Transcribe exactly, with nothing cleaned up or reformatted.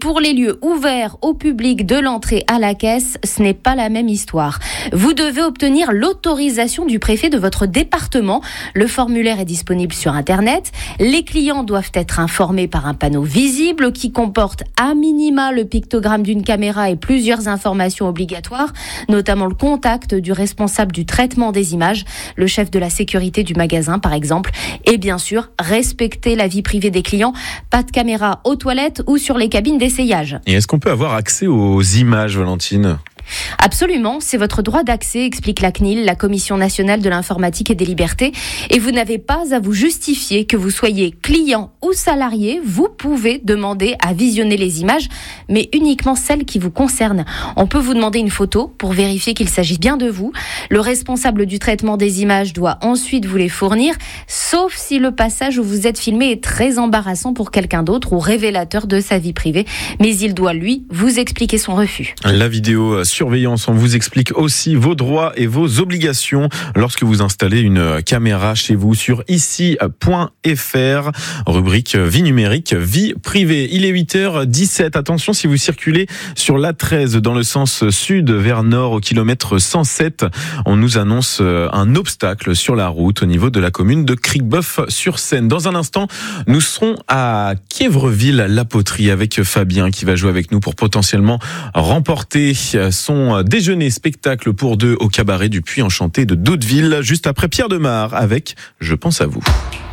pour les lieux ouverts au public de l'entrée à la caisse, ce n'est pas la même histoire. Vous devez obtenir l'autorisation du préfet de votre département. Le formulaire est disponible sur Internet. Les clients doivent être informés par un panneau visible qui comporte à minima le pictogramme d'une caméra et plusieurs informations obligatoires, notamment le contact du responsable du traitement des images, le chef de la sécurité du magasin par exemple, et bien sûr respecter la vie privée des clients. Pas de caméra aux toilettes ou sur les cabines d'essayage. Et est-ce qu'on peut avoir accès aux images, Valentine ? Absolument, c'est votre droit d'accès, explique la C N I L, la Commission nationale de l'informatique et des libertés. Et vous n'avez pas à vous justifier que vous soyez client ou salarié. Vous pouvez demander à visionner les images, mais uniquement celles qui vous concernent. On peut vous demander une photo pour vérifier qu'il s'agit bien de vous. Le responsable du traitement des images doit ensuite vous les fournir, sauf si le passage où vous êtes filmé est très embarrassant pour quelqu'un d'autre ou révélateur de sa vie privée. Mais il doit, lui, vous expliquer son refus. La vidéo surveillance, on vous explique aussi vos droits et vos obligations lorsque vous installez une caméra chez vous sur ici point f r, rubrique vie numérique, vie privée. Il est huit heures dix-sept. Attention, si vous circulez sur l'A treize dans le sens sud vers nord au kilomètre cent sept, on nous annonce un obstacle sur la route au niveau de la commune de Cricboeuf-sur-Seine. Dans un instant, nous serons à Kiévreville-la-Poterie avec Fabien qui va jouer avec nous pour potentiellement remporter son déjeuner spectacle pour deux au cabaret du Puy Enchanté de Daudeville, juste après Pierre Demar avec Je pense à vous.